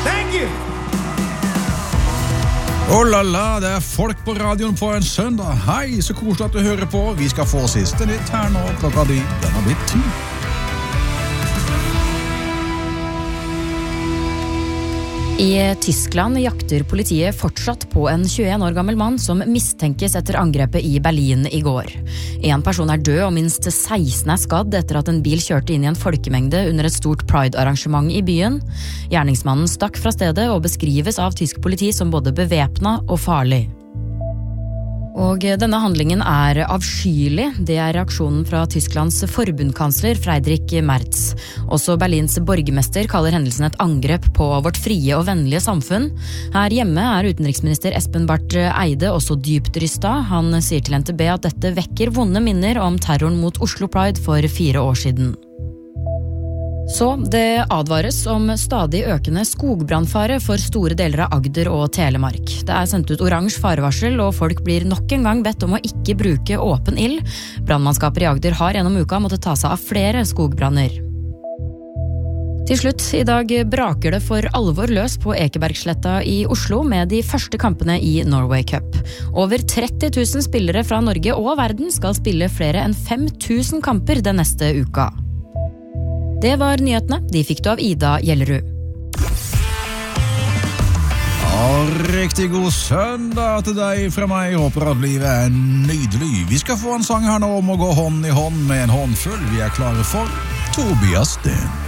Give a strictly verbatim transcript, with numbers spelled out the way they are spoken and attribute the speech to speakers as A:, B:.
A: Thank you!
B: Oh la la, det er folk på radioen på en søndag. Hei, så koselig at du hører på. Vi skal få siste nytt her nå. Klokka di, den har blitt ti.
C: I Tyskland jakter politiet fortsatt på en tjueen år gammel mann som mistenkes etter angrepet i Berlin i går. En person er død og minst seksten er skadd etter at en bil kjørte inn i en folkemengde under et stort Pride-arrangement i byen. Gjerningsmannen stakk fra stedet og beskrives av tysk politi som både bevæpnet og farlig. Og denne handlingen er avskyelig. Det er reaksjonen fra Tysklands forbundskansler Friedrich Merz. Også Berlins borgermester kaller hendelsen et angrep på vårt frie og vennlige samfunn. Her hjemme er utenriksminister Espen Barth Eide også dypt rystet. Han sier til N T B at dette vekker vonde minner om terroren mot Oslo Pride for fire år siden. Så det advares om stadig økende skogbrannfare for store deler av Agder og Telemark. Det er sendt ut oransje farevarsel, og folk blir nok en gang bedt om å ikke bruke åpen ild. Brannmannskaper i Agder har gjennom uka måttet ta seg av flere skogbranner. Til slutt, i dag braker det for alvor løs på Ekebergsletta i Oslo med de første kampene i Norway Cup. Over tretti tusen spillere fra Norge og verden skal spille flere enn fem tusen kamper den neste uka. Det var nyhetene. De fikk du av Ida Gjellerud.
B: Ja, riktig god søndag til deg fra meg. Håper at livet er nydelig. Vi skal få en sang her nå om å gå hånd i hånd med en håndfull. Vi er klare for Tobias Sten.